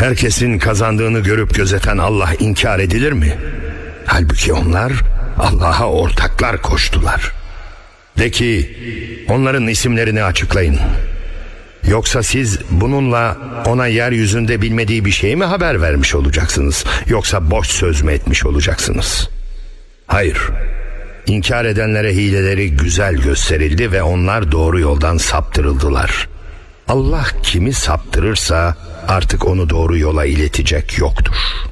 Herkesin kazandığını görüp gözeten Allah inkar edilir mi? Halbuki onlar Allah'a ortaklar koştular. De ki, onların isimlerini açıklayın. Yoksa siz bununla ona yeryüzünde bilmediği bir şey mi haber vermiş olacaksınız? Yoksa boş söz mü etmiş olacaksınız? Hayır. İnkar edenlere hileleri güzel gösterildi ve onlar doğru yoldan saptırıldılar. Allah kimi saptırırsa artık onu doğru yola iletecek yoktur.